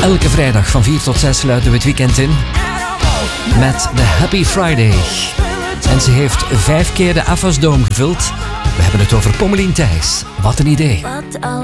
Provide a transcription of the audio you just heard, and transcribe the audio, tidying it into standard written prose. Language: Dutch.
Elke vrijdag van 4 tot 6 sluiten we het weekend in met de Happy Friday. En ze heeft 5 keer de Afasdome gevuld. We hebben het over Pommelien Thijs. Wat een idee. Wat